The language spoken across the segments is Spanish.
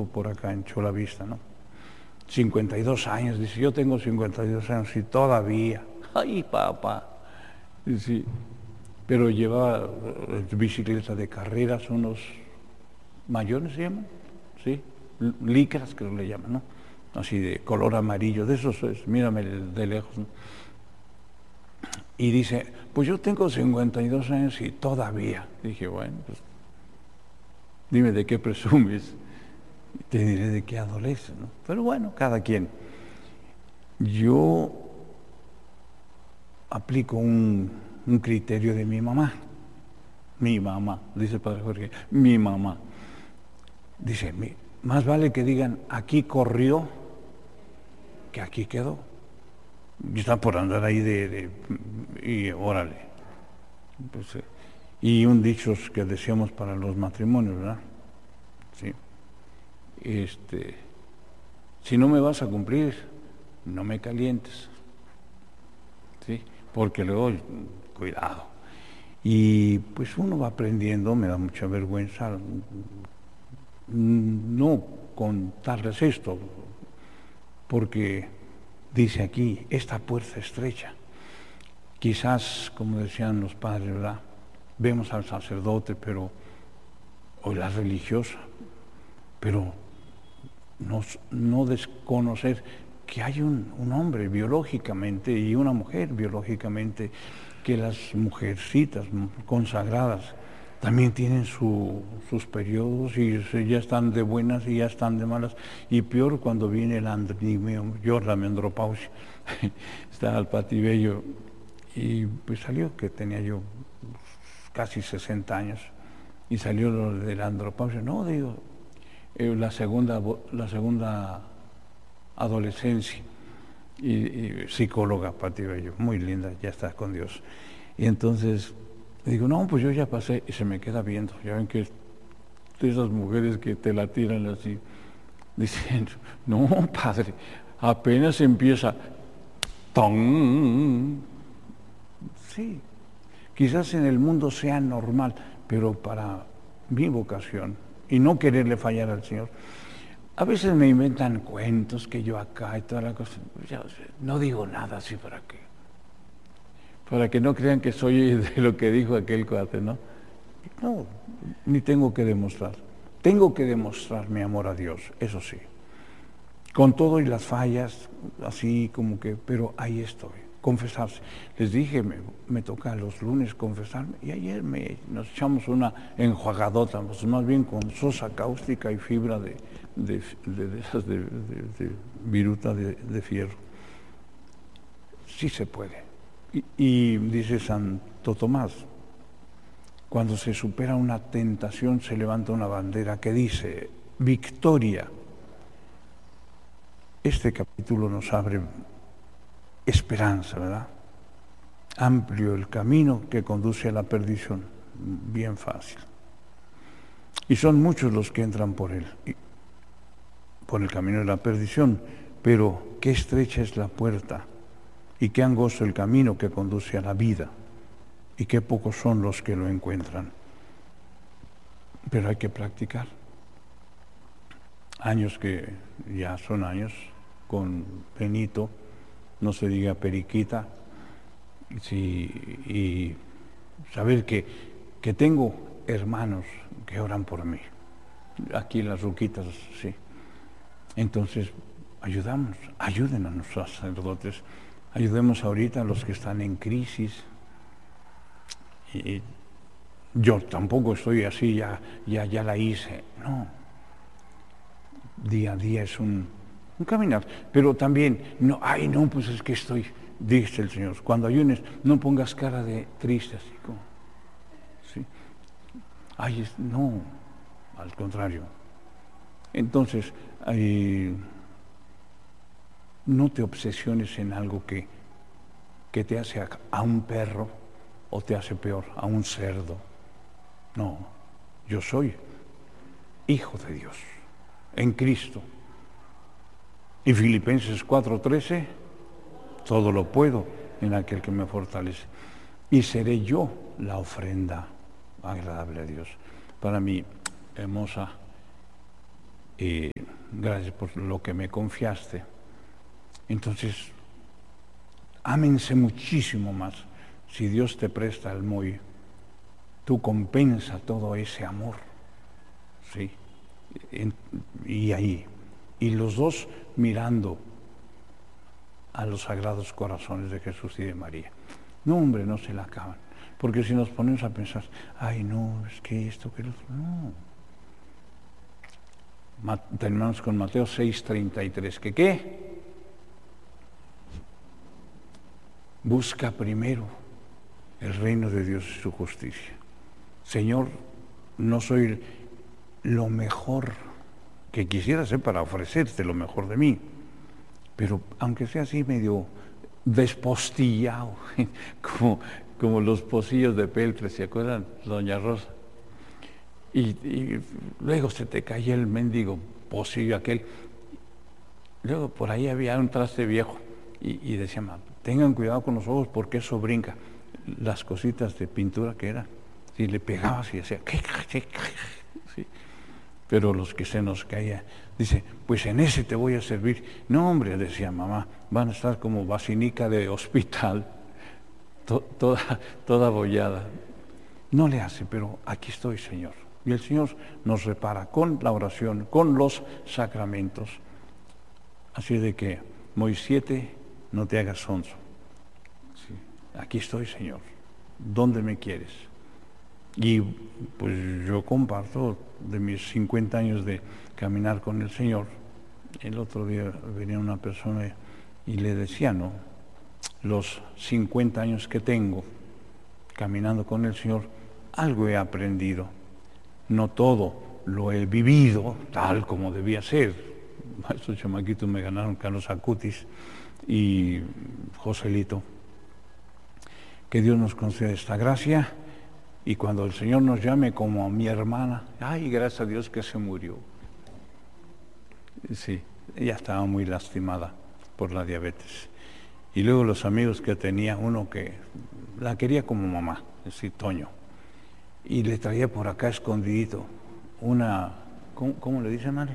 obispo por acá en Cholavista, ¿no? 52 años, dice, yo tengo 52 años y todavía, ay papá, sí, pero llevaba bicicleta de carreras, unos mayones se llaman, ¿sí? Licras creo que le llaman, ¿no? Así de color amarillo, de esos es, mírame de lejos, ¿no? Y dice, pues yo tengo 52 años y todavía. Dije, bueno, pues dime de qué presumes, te diré de qué adoleces, ¿no? Pero bueno, cada quien. Yo aplico un criterio de mi mamá, dice el padre Jorge, mi mamá. Dice, más vale que digan, aquí corrió, que aquí quedó. Y está por andar ahí y órale. Pues, y un dicho que decíamos para los matrimonios, ¿verdad? Sí. Si no me vas a cumplir, no me calientes. ¿Sí? Porque luego, cuidado. Y pues uno va aprendiendo, me da mucha vergüenza no contarles esto, porque dice aquí, esta puerta estrecha. Quizás, como decían los padres, ¿verdad? Vemos al sacerdote, o la religiosa, pero no desconocer que hay un hombre biológicamente y una mujer biológicamente, que las mujercitas consagradas también tienen sus periodos y ya están de buenas y ya están de malas, y peor cuando viene la andropausia. Está al patibello, y pues salió que tenía yo casi 60 años, y salió lo de la andropausia. No, digo, la segunda adolescencia, y psicóloga, Pati Bello, muy linda, ya está con Dios. Y entonces digo, no, pues yo ya pasé, y se me queda viendo. Ya ven que esas mujeres que te la tiran así, diciendo, no, padre, apenas empieza, ¡tong! Sí, quizás en el mundo sea normal, pero para mi vocación, y no quererle fallar al Señor, a veces me inventan cuentos que yo acá y toda la cosa. Ya, no digo nada así para que no crean que soy de lo que dijo aquel cuate, ¿no? No, ni tengo que demostrar. Tengo que demostrar mi amor a Dios, eso sí. Con todo y las fallas, así como que, pero ahí estoy, confesarse. Les dije, me toca los lunes confesarme, y ayer nos echamos una enjuagadota, pues más bien con sosa cáustica y fibra de esas de viruta de fierro. Sí se puede. Y dice Santo Tomás, cuando se supera una tentación se levanta una bandera que dice, victoria. Este capítulo nos abre esperanza, ¿verdad? Amplio el camino que conduce a la perdición, bien fácil. Y son muchos los que entran por él, por el camino de la perdición, pero qué estrecha es la puerta y qué angosto el camino que conduce a la vida, y qué pocos son los que lo encuentran. Pero hay que practicar. Años que ya son años con Benito, no se diga Periquita, sí, y saber que tengo hermanos que oran por mí. Aquí las ruquitas, sí. Entonces, ayuden a nuestros sacerdotes, ayudemos ahorita a los que están en crisis. Y yo tampoco estoy así, ya la hice, no. Día a día es un caminar, pero también, no, pues es que dice el Señor, cuando ayunes, no pongas cara de triste, así como, ¿sí? No, al contrario. Entonces, no te obsesiones en algo que te hace a un perro, o te hace peor, a un cerdo. No, yo soy hijo de Dios, en Cristo. Y Filipenses 4:13, todo lo puedo en aquel que me fortalece. Y seré yo la ofrenda agradable a Dios. Para mi hermosa gracias por lo que me confiaste. Entonces, ámense muchísimo más. Si Dios te presta el muy, tú compensa todo ese amor, ¿sí? Y ahí, y los dos mirando a los sagrados corazones de Jesús y de María. No, hombre, no se la acaban. Porque si nos ponemos a pensar, ay, no, es que esto, que lo otro, no. Terminamos con Mateo 6:33. ¿Que qué? Busca primero el reino de Dios y su justicia. Señor, no soy lo mejor que quisiera ser para ofrecerte lo mejor de mí, pero aunque sea así medio despostillado, como los pocillos de peltre, ¿se acuerdan, doña Rosa? Y luego se te caía el mendigo pocillo aquel. Luego por ahí había un traste viejo y decía, tengan cuidado con los ojos porque eso brinca. Las cositas de pintura que eran, si le pegabas y decía, sí. Pero los que se nos caía, dice, pues en ese te voy a servir. No, hombre, decía mamá, van a estar como basinica de hospital, toda abollada. No le hace, pero aquí estoy, Señor. Y el Señor nos repara con la oración, con los sacramentos. Así de que, Moisés, no te hagas sonso. Sí. Aquí estoy, Señor. ¿Dónde me quieres? Y pues yo comparto de mis 50 años de caminar con el Señor. El otro día venía una persona y le decía, ¿no? Los 50 años que tengo caminando con el Señor, algo he aprendido. No todo lo he vivido tal como debía ser. Estos chamaquitos me ganaron, Carlos Acutis y Joselito. Que Dios nos conceda esta gracia y cuando el Señor nos llame como a mi hermana, ay, gracias a Dios que se murió. Sí, ella estaba muy lastimada por la diabetes. Y luego los amigos que tenía, uno que la quería como mamá, es decir, Toño, y le traía por acá escondidito una, ¿cómo le dicen, madre?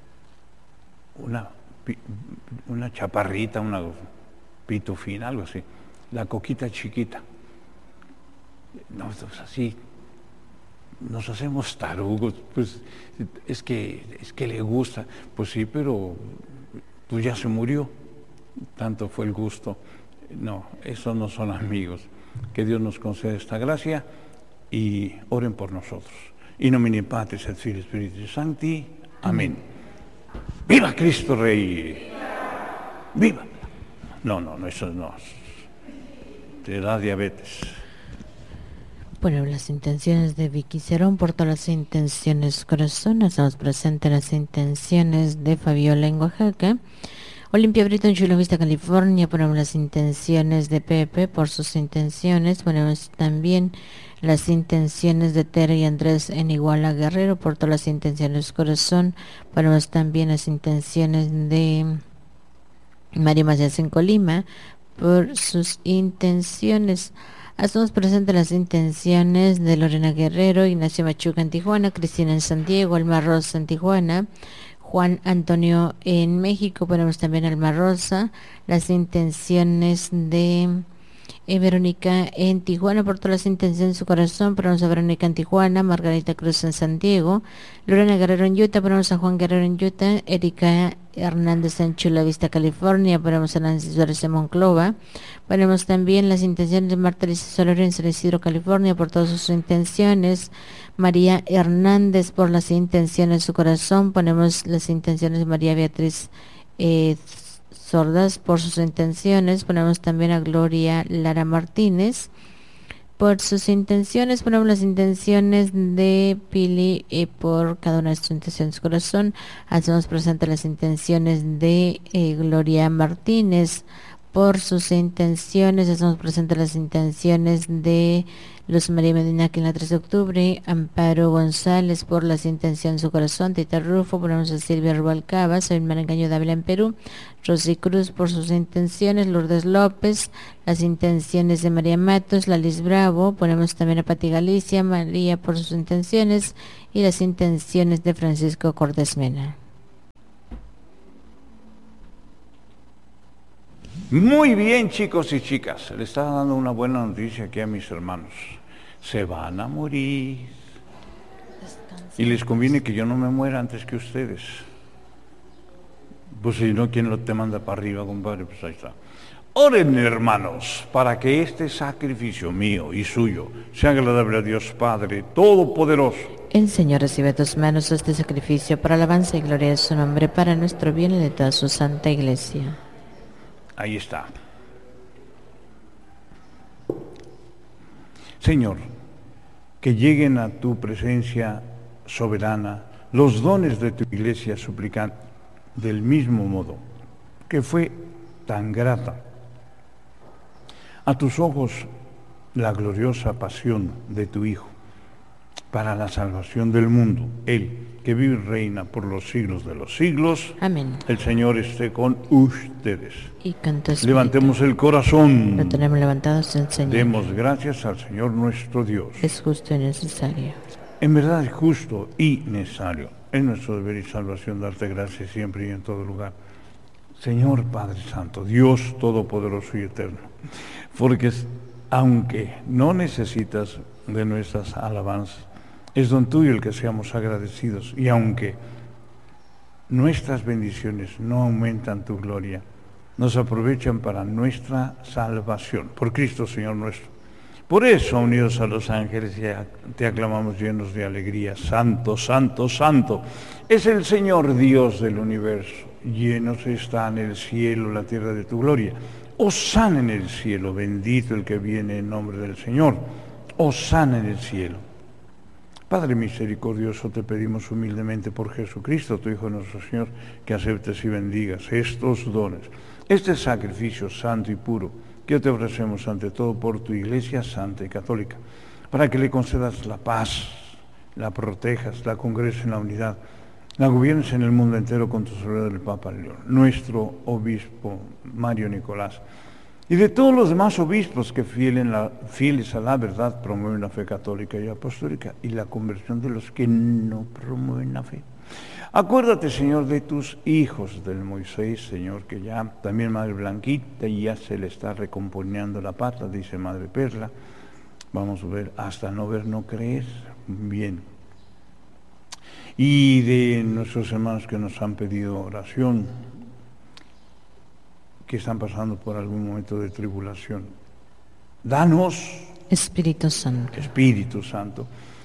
Una chaparrita, una pitufina, algo así, la coquita chiquita. No, pues así, nos hacemos tarugos, pues es que le gusta, pues sí, pero pues ya se murió, tanto fue el gusto. No, esos no son amigos. Que Dios nos conceda esta gracia y oren por nosotros. In nomine Patris et Filii Spiritus Sancti. Amén. ¡Viva Cristo Rey! ¡Viva! No, eso no. Te da diabetes. Bueno, las intenciones de Vicky Cerón, por todas las intenciones corazón, hacemos presente las intenciones de Fabiola en Oaxaca, Olimpia Brito en Chula Vista, California, ponemos las intenciones de Pepe por sus intenciones, ponemos también las intenciones de Tere y Andrés en Iguala Guerrero, por todas las intenciones corazón, ponemos también las intenciones de María Macías en Colima, por sus intenciones. Hacemos presente las intenciones de Lorena Guerrero, Ignacio Machuca en Tijuana, Cristina en San Diego, Alma Rosa en Tijuana, Juan Antonio en México, ponemos también Alma Rosa, las intenciones de Verónica en Tijuana, por todas las intenciones de su corazón, ponemos a Verónica en Tijuana, Margarita Cruz en San Diego, Lorena Guerrero en Utah, ponemos a Juan Guerrero en Utah, Erika Hernández en Chula Vista, California, ponemos a Nancy Suárez en Monclova, ponemos también las intenciones de Marta Alicia Solorio en San Isidro, California, por todas sus intenciones, María Hernández por las intenciones de su corazón, ponemos las intenciones de María Beatriz Sordas por sus intenciones, ponemos también a Gloria Lara Martínez por sus intenciones, ponemos las intenciones de Pili por cada una de sus intenciones de su corazón, hacemos presente las intenciones de Gloria Martínez por sus intenciones, hacemos presente las intenciones de Luz María Medina aquí en la 3 de octubre, Amparo González por las intenciones de su corazón, Tita Rufo, ponemos a Silvia Rubalcaba, soy Marangaño de Ávila en Perú, Rosy Cruz por sus intenciones, Lourdes López, las intenciones de María Matos, Lalis Bravo, ponemos también a Pati Galicia, María por sus intenciones y las intenciones de Francisco Cortés Mena. Muy bien, chicos y chicas, le estaba dando una buena noticia aquí a mis hermanos. Se van a morir. Y les conviene que yo no me muera antes que ustedes. Pues si no, ¿quién lo te manda para arriba, compadre? Pues ahí está. Oren, hermanos, para que este sacrificio mío y suyo sea agradable a Dios Padre Todopoderoso. El Señor recibe de tus manos este sacrificio para alabanza y gloria de su nombre, para nuestro bien y de toda su santa iglesia. Ahí está. Señor, que lleguen a tu presencia soberana los dones de tu iglesia suplicante del mismo modo que fue tan grata a tus ojos la gloriosa pasión de tu Hijo para la salvación del mundo, Él que vive y reina por los siglos de los siglos. Amén. El Señor esté con ustedes. Y con tu espíritu. Levantemos el corazón. Lo tenemos levantados en Señor. Demos gracias al Señor nuestro Dios. Es justo y necesario. En verdad es justo y necesario. Es nuestro deber y salvación darte gracias siempre y en todo lugar. Señor Padre Santo, Dios Todopoderoso y Eterno, porque aunque no necesitas de nuestras alabanzas, es don tuyo el que seamos agradecidos, y aunque nuestras bendiciones no aumentan tu gloria, nos aprovechan para nuestra salvación, por Cristo Señor nuestro. Por eso, unidos a los ángeles, te aclamamos llenos de alegría. Santo, santo, santo, es el Señor Dios del universo. Llenos están el cielo, la tierra de tu gloria. Hosana en el cielo, bendito el que viene en nombre del Señor. Hosana en el cielo. Padre misericordioso, te pedimos humildemente por Jesucristo, tu Hijo nuestro Señor, que aceptes y bendigas estos dones, este sacrificio santo y puro, que te ofrecemos ante todo por tu Iglesia Santa y Católica, para que le concedas la paz, la protejas, la congregues en la unidad, la gobiernes en el mundo entero con tu soledad del Papa León, nuestro obispo Mario Nicolás, y de todos los demás obispos que fieles a la verdad promueven la fe católica y apostólica y la conversión de los que no promueven la fe. Acuérdate, Señor, de tus hijos del Moisés, Señor, que ya también Madre Blanquita y ya se le está recomponiendo la pata, dice Madre Perla. Vamos a ver, hasta no ver, no creer. Bien. Y de nuestros hermanos que nos han pedido oración, que están pasando por algún momento de tribulación. Danos, Espíritu Santo. Espíritu Santo.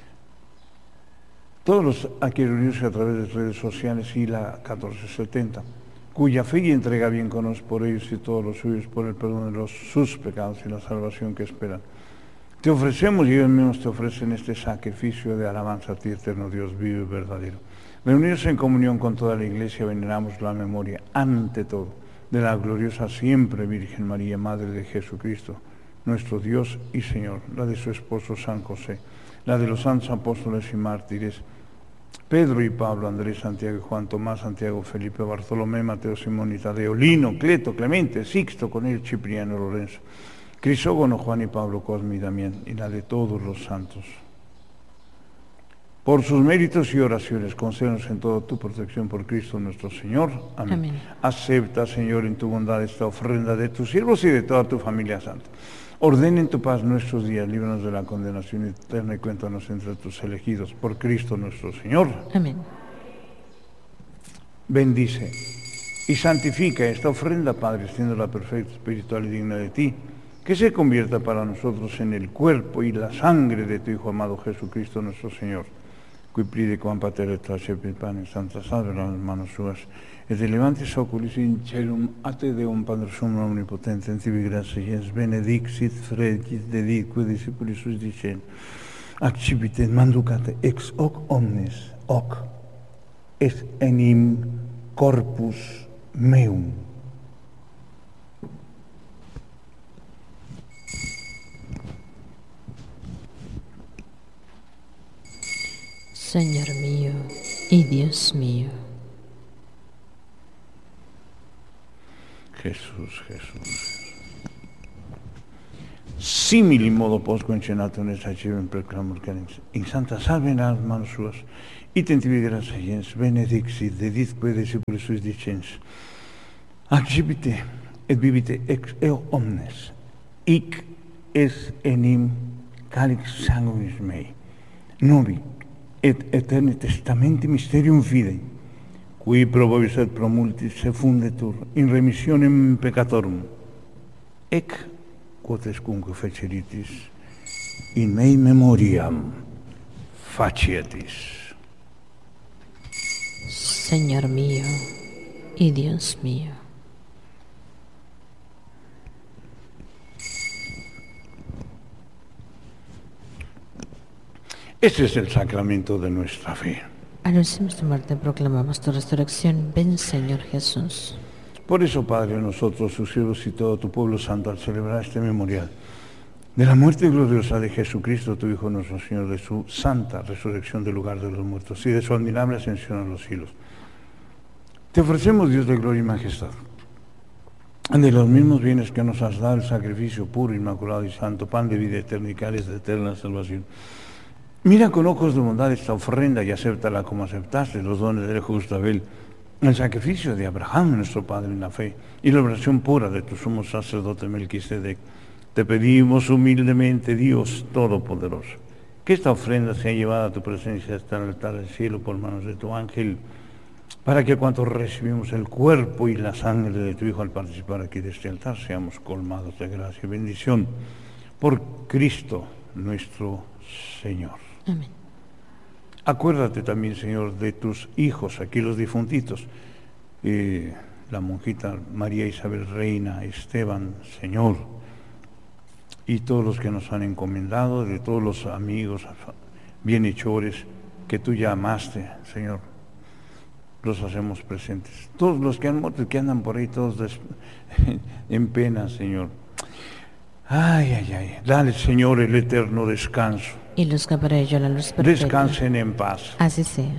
Todos los aquí reunidos a través de redes sociales y la 1470, cuya fe y entrega bien conoce por ellos y todos los suyos por el perdón de sus pecados y la salvación que esperan. Te ofrecemos y ellos mismos te ofrecen este sacrificio de alabanza a ti, eterno Dios vivo y verdadero. Reunidos en comunión con toda la Iglesia, veneramos la memoria, ante todo, de la gloriosa siempre Virgen María, Madre de Jesucristo, nuestro Dios y Señor, la de su esposo San José, la de los santos apóstoles y mártires, Pedro y Pablo, Andrés, Santiago y Juan, Tomás, Santiago, Felipe, Bartolomé, Mateo, Simón y Tadeo, Lino, Cleto, Clemente, Sixto, Cornelio, Cipriano, Lorenzo, Crisógono, Juan y Pablo, Cosme y Damián, y la de todos los santos. Por sus méritos y oraciones, concédenos en toda tu protección por Cristo nuestro Señor. Amén. Amén. Acepta, Señor, en tu bondad esta ofrenda de tus siervos y de toda tu familia santa. Ordena en tu paz nuestros días, líbranos de la condenación eterna y cuéntanos entre tus elegidos, por Cristo nuestro Señor. Amén. Bendice y santifica esta ofrenda, Padre, siéndola perfecta, espiritual y digna de ti, que se convierta para nosotros en el cuerpo y la sangre de tu Hijo amado Jesucristo nuestro Señor. Qui pride quam pater et tracepit panem santa salve las manos suas, et elevantis oculis in celum a te Deum Padre Summum omnipotente, in tibi gratias benedixit fregit dedit quo discipulis suis dicen, accipite manducate ex hoc omnes, hoc est enim corpus meum. Señor mío y Dios mío. Jesús. Simili modo post concenato ne sacevem per clamor canex. In santa salve nas manos suas, item tibi gratia benedixit deditque discipulis suis dicens. Accipite et vivite ex eo omnes, hic es enim calix sanguinis mei, novi et eterni testamenti mysterium fidei, qui pro vobis et pro multis se fundetur in remissionem peccatorum, ec quotescunque feceritis in mei memoriam facietis. Señor mío y Dios mío. Este es el sacramento de nuestra fe. Anunciamos tu muerte, proclamamos tu resurrección. Ven, Señor Jesús. Por eso, Padre, nosotros, tus siervos y todo tu pueblo santo, al celebrar este memorial de la muerte gloriosa de Jesucristo, tu Hijo nuestro Señor, de su santa resurrección del lugar de los muertos y de su admirable ascensión a los cielos, te ofrecemos, Dios de gloria y majestad, de los mismos bienes que nos has dado, el sacrificio puro, inmaculado y santo, pan de vida eterna y cáliz de eterna salvación. Mira con ojos de bondad esta ofrenda y acéptala como aceptaste los dones del justo Abel, el sacrificio de Abraham, nuestro Padre en la fe, y la oración pura de tu sumo sacerdote Melquisedec. Te pedimos humildemente, Dios Todopoderoso, que esta ofrenda sea llevada a tu presencia hasta el altar del cielo por manos de tu ángel, para que cuanto recibimos el cuerpo y la sangre de tu Hijo al participar aquí de este altar, seamos colmados de gracia y bendición por Cristo nuestro Señor. Amén. Acuérdate también, Señor, de tus hijos, aquí los difuntitos, la monjita María Isabel Reina, Esteban, Señor, y todos los que nos han encomendado, de todos los amigos, bienhechores que tú ya amaste, Señor, los hacemos presentes. Todos los que han muerto y que andan por ahí todos en pena, Señor. Ay, ay, ay. Dale, Señor, el eterno descanso. Y luzca para ello la luz perpetua. Descansen en paz. Así sea.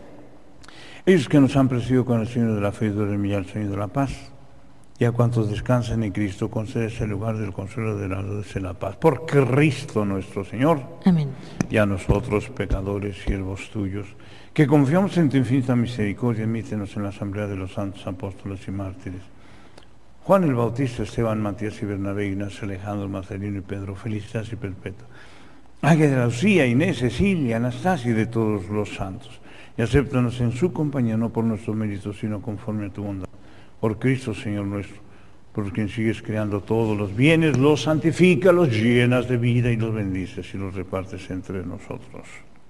Ellos que nos han precedido con el Señor de la fe, duermen ya el Señor de la paz. Y a cuantos descansan en Cristo, concedes el lugar del consuelo de la luz de la paz. Por Cristo nuestro Señor. Amén. Y a nosotros, pecadores, siervos tuyos, que confiamos en tu infinita misericordia, admítenos en la asamblea de los santos apóstoles y mártires. Juan el Bautista, Esteban, Matías y Bernabé, Ignacio, Alejandro, Marcelino y Pedro, Felicitas y Perpetua. Águeda de Lucía, Inés, Cecilia, Anastasia y de todos los santos. Y acéptanos en su compañía, no por nuestros méritos, sino conforme a tu bondad. Por Cristo, Señor nuestro, por quien sigues creando todos los bienes, los santifica, los llenas de vida y los bendices y los repartes entre nosotros.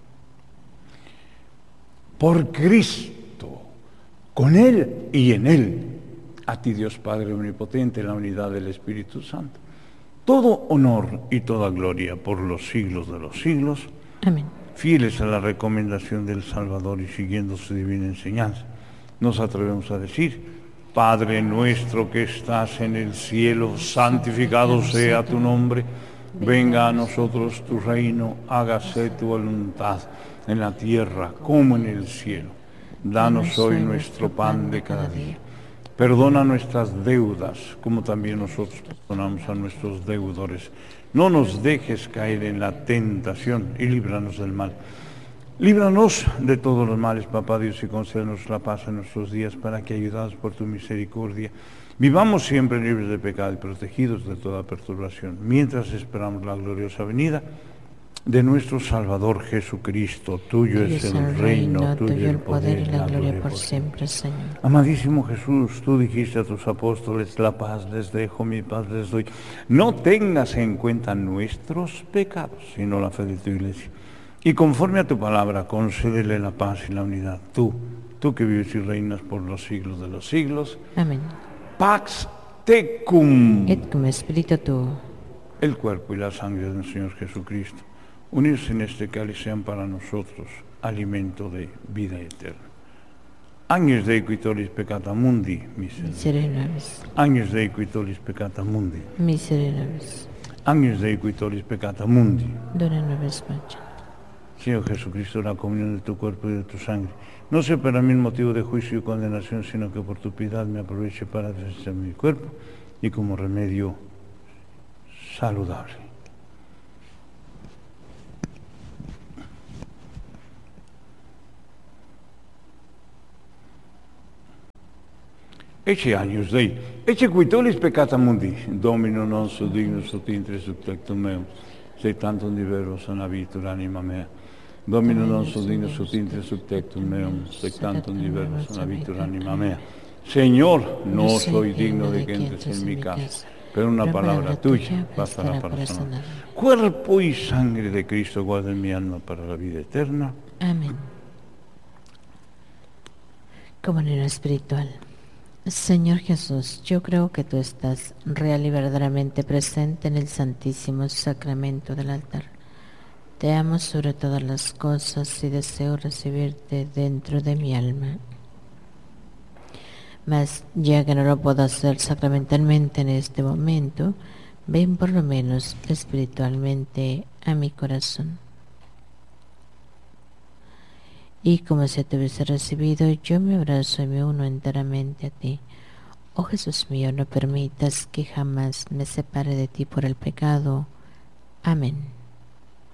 Por Cristo, con Él y en Él, a ti Dios Padre Omnipotente, en la unidad del Espíritu Santo, todo honor y toda gloria por los siglos de los siglos. Amén. Fieles a la recomendación del Salvador y siguiendo su divina enseñanza, nos atrevemos a decir: Padre nuestro que estás en el cielo, santificado sea tu nombre. Venga a nosotros tu reino, hágase tu voluntad en la tierra como en el cielo. Danos hoy nuestro pan de cada día. Perdona nuestras deudas, como también nosotros perdonamos a nuestros deudores. No nos dejes caer en la tentación y líbranos del mal. Líbranos de todos los males, Papá Dios, y concédenos la paz en nuestros días, para que, ayudados por tu misericordia, vivamos siempre libres de pecado y protegidos de toda perturbación, mientras esperamos la gloriosa venida de nuestro Salvador Jesucristo. Tuyo es el reino, tuyo el poder y la gloria por siempre, Señor. Amadísimo Jesús, tú dijiste a tus apóstoles: la paz les dejo, mi paz les doy. No tengas en cuenta nuestros pecados, sino la fe de tu iglesia. Y conforme a tu palabra, concédele la paz y la unidad. Tú que vives y reinas por los siglos de los siglos. Amén. Pax tecum. Et cum spiritu tuo. El cuerpo y la sangre del Señor Jesucristo, unirse en este cáliz, sean para nosotros alimento de vida eterna. Agnus Dei qui tollis peccata mundi, Miserere nobis. Agnus Dei qui tollis peccata mundi. Miserere nobis. Agnus Dei qui tollis peccata mundi. Dona nobis pacem. Señor Jesucristo, la comunión de tu cuerpo y de tu sangre, no sea para mí motivo de juicio y condenación, sino que por tu piedad me aproveche para deshacer mi cuerpo y como remedio saludable. Ecce agnus Dei, ecce qui tollis peccata mundi, Domino nostro dignus ut intre subtectum meum, se tantum diveros anabitur anima mea. Domino nostro dignus ut intre subtectum meum, se tantum diveros anabitur anima mea. Señor, no soy digno de que entres en mi casa, pero una palabra tuya bastará para sanar. Cuerpo y sangre de Cristo guarden mi alma para la vida eterna. Amén. Comunión espiritual. Señor Jesús, yo creo que tú estás real y verdaderamente presente en el Santísimo Sacramento del altar. Te amo sobre todas las cosas y deseo recibirte dentro de mi alma. Mas ya que no lo puedo hacer sacramentalmente en este momento, ven por lo menos espiritualmente a mi corazón. Y como si te hubiese recibido, yo me abrazo y me uno enteramente a ti. Oh Jesús mío, no permitas que jamás me separe de ti por el pecado. Amén.